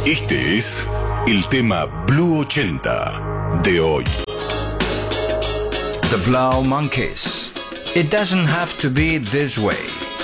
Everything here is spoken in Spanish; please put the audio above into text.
Este es el tema Blue 80 de hoy. The Blau Monkeys. It doesn't have to be this way.